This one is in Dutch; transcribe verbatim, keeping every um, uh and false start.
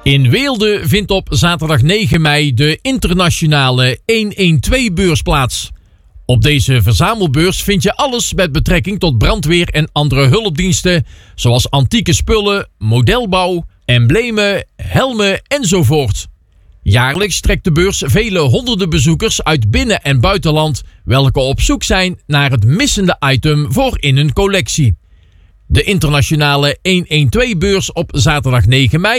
In Weelde vindt op zaterdag negen mei de internationale honderdtwaalf-beurs plaats. Op deze verzamelbeurs vind je alles met betrekking tot brandweer en andere hulpdiensten, zoals antieke spullen, modelbouw, emblemen, helmen enzovoort. Jaarlijks trekt de beurs vele honderden bezoekers uit binnen- en buitenland, welke op zoek zijn naar het missende item voor in hun collectie. De internationale honderdtwaalf-beurs op zaterdag negen mei